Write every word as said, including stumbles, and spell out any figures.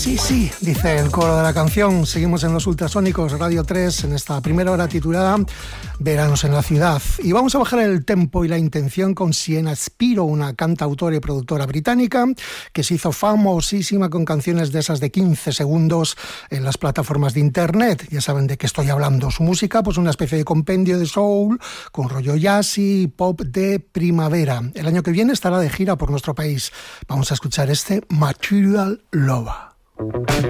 Sí, sí, dice el coro de la canción. Seguimos en los Ultrasónicos Radio tres en esta primera hora titulada Veranos en la Ciudad. Y vamos a bajar el tempo y la intención con Sienna Spiro, una cantautora y productora británica que se hizo famosísima con canciones de esas de quince segundos en las plataformas de internet. Ya saben de qué estoy hablando. Su música, pues una especie de compendio de soul con rollo jazzy y pop de primavera. El año que viene estará de gira por nuestro país. Vamos a escuchar este Material Lover.